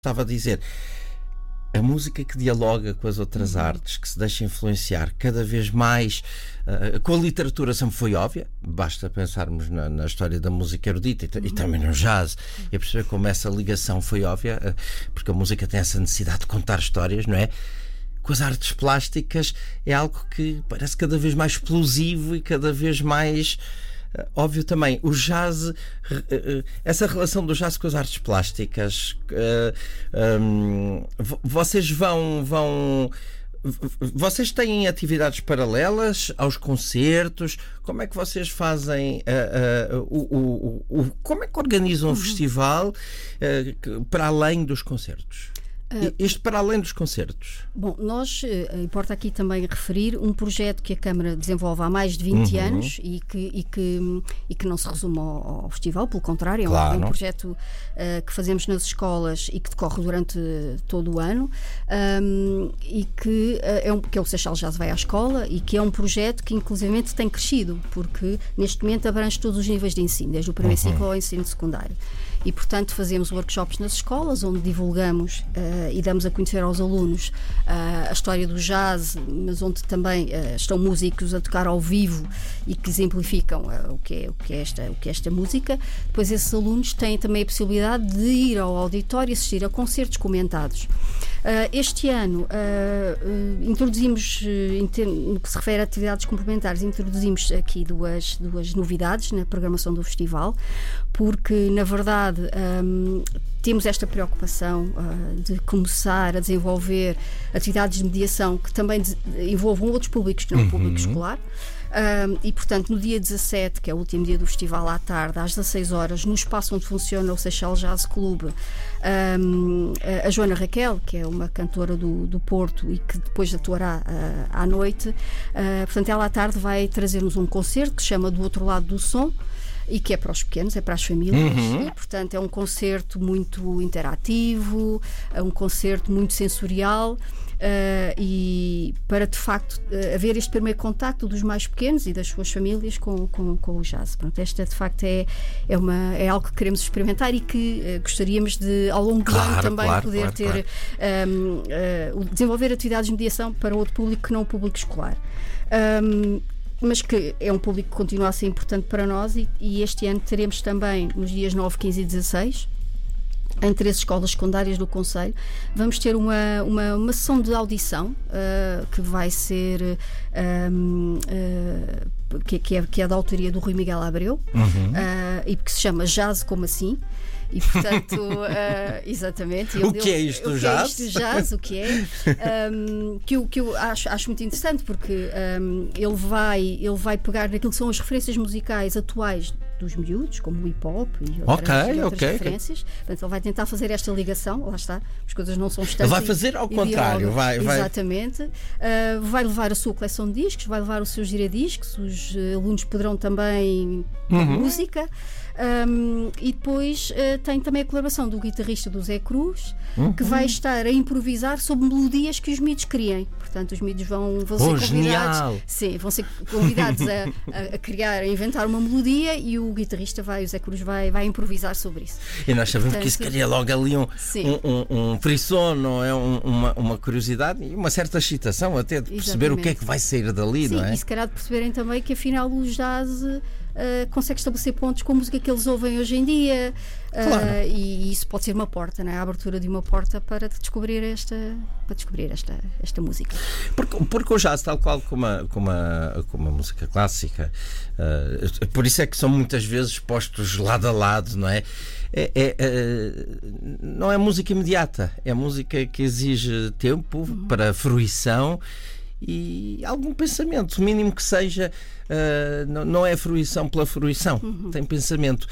Estava a dizer, a música que dialoga com as outras artes, que se deixa influenciar cada vez mais, com a literatura sempre foi óbvia, basta pensarmos na história da música erudita e também no jazz, e a perceber como essa ligação foi óbvia, porque a música tem essa necessidade de contar histórias, não é? Com as artes plásticas é algo que parece cada vez mais explosivo e cada vez mais... óbvio também, o jazz, essa relação do jazz com as artes plásticas, vocês vocês têm atividades paralelas aos concertos? Como é que vocês fazem, como é que organizam um festival para além dos concertos? Isto para além dos concertos. Bom, nós, importa aqui também referir um projeto que a Câmara desenvolve há mais de 20 anos e que não se resume ao festival, pelo contrário, claro. É um projeto que fazemos nas escolas e que decorre durante todo o ano, e que é o Seixal Jazz Vai à Escola, e que é um projeto que inclusivamente tem crescido, porque neste momento abrange todos os níveis de ensino, desde o primeiro ciclo ao ensino secundário. E, portanto, fazemos workshops nas escolas, onde divulgamos e damos a conhecer aos alunos a história do jazz, mas onde também estão músicos a tocar ao vivo e que exemplificam o que é esta música. Depois, esses alunos têm também a possibilidade de ir ao auditório e assistir a concertos comentados. Este ano introduzimos, no que se refere a atividades complementares, introduzimos aqui duas novidades na programação do festival, porque, na verdade, temos esta preocupação de começar a desenvolver atividades de mediação que também envolvam outros públicos que não o público escolar. E, portanto, no dia 17, que é o último dia do festival, à tarde, às 16 horas, no espaço onde funciona o Seixal Jazz Club, a Joana Raquel, que é uma cantora do Porto e que depois atuará à noite, portanto, ela à tarde vai trazer-nos um concerto que se chama Do Outro Lado do Som, e que é para os pequenos, é para as famílias, e, portanto, é um concerto muito interativo, é um concerto muito sensorial, e para, de facto, haver este primeiro contacto dos mais pequenos e das suas famílias com o jazz. Pronto, esta, de facto, é algo que queremos experimentar e que gostaríamos de, ao longo do ano, também poder ter, desenvolver atividades de mediação para outro público que não o público escolar. Mas que é um público que continua a ser importante para nós, e este ano teremos também, nos dias 9, 15 e 16, em 3 escolas secundárias do concelho, vamos ter uma sessão de audição que vai ser que é da autoria do Rui Miguel Abreu, e que se chama Jazz Como Assim. E, portanto, exatamente. O que é isto, jazz? O que é? Que eu acho muito interessante, porque ele vai pegar naquilo que são as referências musicais atuais dos miúdos, como o hip-hop e outras referências. Portanto, ele vai tentar fazer esta ligação, lá está, as coisas não são estanques. Ele vai fazer ao contrário. Exatamente. Vai levar a sua coleção de discos, vai levar os seus giradiscos, os alunos poderão também música. E depois tem também a colaboração do guitarrista do Zé Cruz, que vai estar a improvisar sobre melodias que os miúdos criem. Portanto, os miúdos vão ser convidados, vão ser convidados a criar, a inventar uma melodia, e o guitarrista o Zé Cruz vai improvisar sobre isso. E nós sabemos que isso cria logo ali um frisson, não é? Uma curiosidade e uma certa excitação até de perceber o que é que vai sair dali, não é? E se calhar de perceberem também que afinal o jazz consegue estabelecer pontos com a música que eles ouvem hoje em dia, e isso pode ser uma porta, não é? A abertura de uma porta para descobrir esta música. Porque o jazz, tal qual como a música clássica, por isso é que são muitas vezes postos lado a lado, não é? Não é música imediata, é música que exige tempo para a fruição e algum pensamento, mínimo que seja. Não é fruição pela fruição, tem pensamento,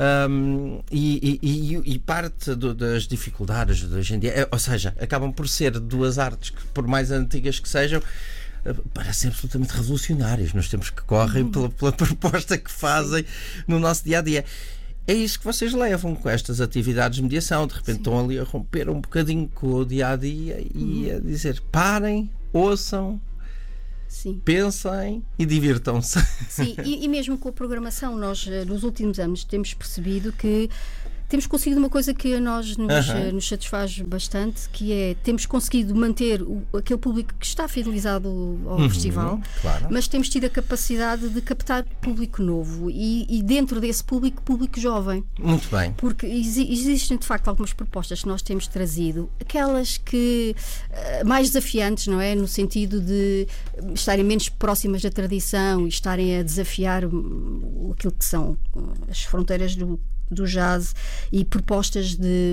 e parte das dificuldades de hoje em dia, ou seja, acabam por ser duas artes que, por mais antigas que sejam, parecem absolutamente revolucionárias nos tempos que correm, pela proposta que fazem no nosso dia-a-dia. É isso que vocês levam com estas atividades de mediação. De repente estão ali a romper um bocadinho com o dia-a-dia e a dizer: parem, ouçam, pensem e divirtam-se. Sim, e mesmo com a programação, nós nos últimos anos temos percebido que temos conseguido uma coisa que a nós nos satisfaz bastante, que é, temos conseguido manter aquele público que está fidelizado ao festival, claro. Mas temos tido a capacidade de captar público novo e dentro desse público jovem. Muito bem. Porque existem de facto algumas propostas que nós temos trazido, aquelas que mais desafiantes, não é? No sentido de estarem menos próximas da tradição e estarem a desafiar aquilo que são as fronteiras do jazz, e propostas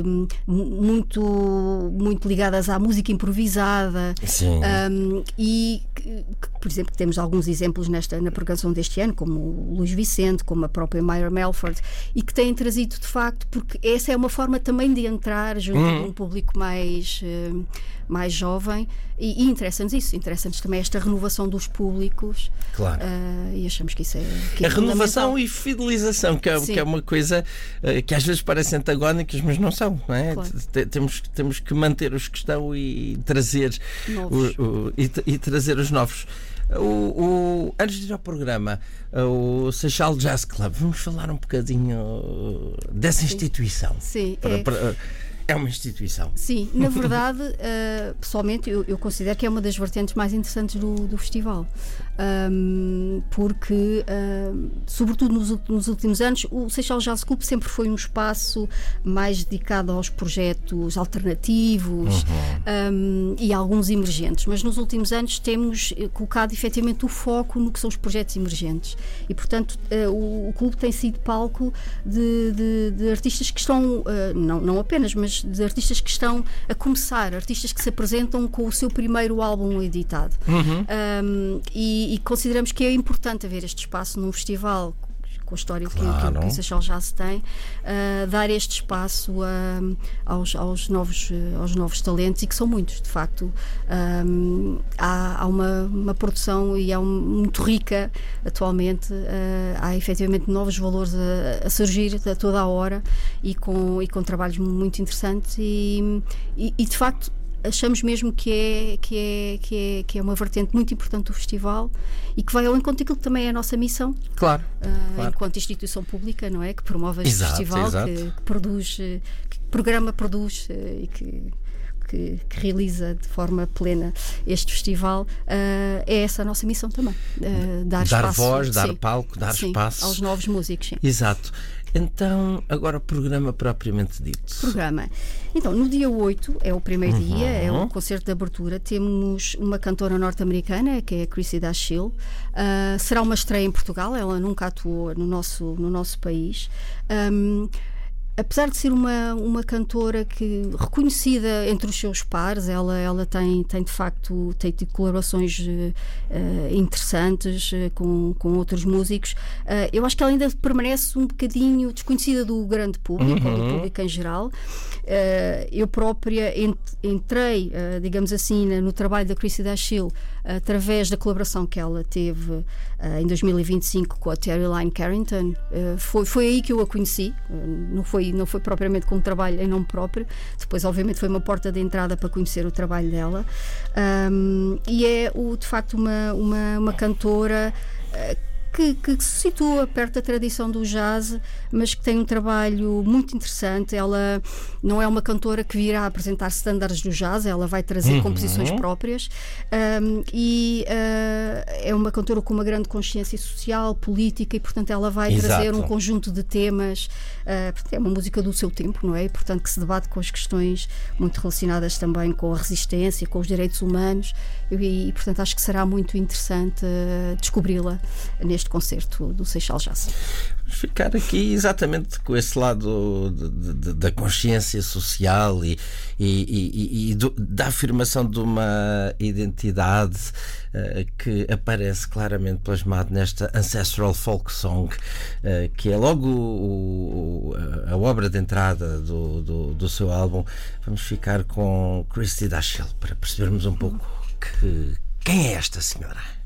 muito ligadas à música improvisada. Sim. E por exemplo, temos alguns exemplos na programação deste ano, como o Luís Vicente, como a própria Myra Melford, e que têm trazido de facto, porque essa é uma forma também de entrar junto de um público mais jovem, e interessa-nos também esta renovação dos públicos. Claro. E achamos que isso é a renovação e fidelização, que é uma coisa que às vezes parecem antagónicas, mas não são, não é? Claro. Temos que manter os que estão e trazer trazer os novos. Antes de ir ao programa, o Seixal Jazz Club, vamos falar um bocadinho dessa instituição. Sim. É uma instituição. Sim, na verdade, pessoalmente, eu considero que é uma das vertentes mais interessantes do festival. Porque, sobretudo nos últimos anos, o Seixal Jazz Club sempre foi um espaço mais dedicado aos projetos alternativos e alguns emergentes. Mas nos últimos anos temos colocado efetivamente o foco no que são os projetos emergentes. E, portanto, o clube tem sido palco de artistas que estão, não apenas, mas de artistas que estão a começar, artistas que se apresentam com o seu primeiro álbum editado. E consideramos que é importante haver este espaço num festival com a história que o Seixal Jazz tem, dar este espaço aos novos talentos, e que são muitos, de facto. Há uma produção e muito rica atualmente. Há efetivamente novos valores a surgir a toda a hora, e com trabalhos muito interessantes, e de facto achamos mesmo que é uma vertente muito importante do festival, e que vai ao encontro daquilo que também é a nossa missão. Claro. Enquanto instituição pública, não é? Que promove este festival, que produz, que programa, produz e que realiza de forma plena este festival. É essa a nossa missão também. Dar espaço, voz, dar palco, dar espaço aos novos músicos. Sim. Exato. Então, agora o programa propriamente dito. Programa. Então, no dia 8, é o primeiro dia, é o concerto de abertura. Temos uma cantora norte-americana, que é a Chrissy Dashiell. Será uma estreia em Portugal, ela nunca atuou no nosso país. Apesar de ser uma cantora reconhecida entre os seus pares, ela tem de facto tido colaborações interessantes com outros músicos. Eu acho que ela ainda permanece um bocadinho desconhecida do grande público, ou do público em geral. Eu própria entrei, digamos assim, no trabalho da Chrissy Dashiell através da colaboração que ela teve em 2025 com a Terry Lyne Carrington. Foi aí que eu a conheci. Não foi propriamente com um trabalho em nome próprio. Depois, obviamente, foi uma porta de entrada para conhecer o trabalho dela. E é, de facto, uma cantora que se situa perto da tradição do jazz, mas que tem um trabalho muito interessante. Ela não é uma cantora que virá apresentar standards do jazz, ela vai trazer composições próprias, e é uma cantora com uma grande consciência social, política, e portanto ela vai trazer um conjunto de temas. É uma música do seu tempo, não é? E, portanto, que se debate com as questões muito relacionadas também com a resistência, com os direitos humanos, e portanto acho que será muito interessante descobri-la neste concerto do Seixal Jazz. Vamos ficar aqui exatamente com esse lado da consciência social e da afirmação de uma identidade que aparece claramente plasmado nesta Ancestral Folk Song, que é logo a obra de entrada do seu álbum. Vamos ficar com Chrissy Dashiell para percebermos um pouco quem é esta senhora.